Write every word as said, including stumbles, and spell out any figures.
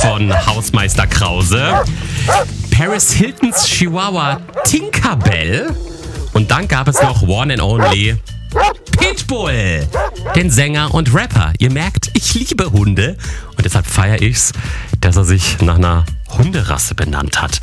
von Hausmeister Krause. Paris Hiltons Chihuahua Tinkerbell. Und dann gab es noch One and Only Pitbull, den Sänger und Rapper. Ihr merkt, ich liebe Hunde und deshalb feiere ich's, dass er sich nach einer Hunderasse benannt hat.